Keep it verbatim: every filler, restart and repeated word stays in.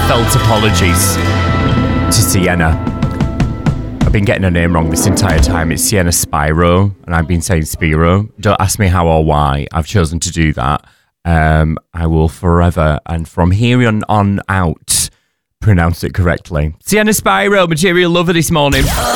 heartfelt apologies to Sienna. I've been getting her name wrong this entire time. It's Sienna Spiro, and I've been saying Spiro. Don't ask me how or why. I've chosen to do that. Um, I will forever, and from here on, on out, pronounce it correctly. Sienna Spiro, Material Lover this morning.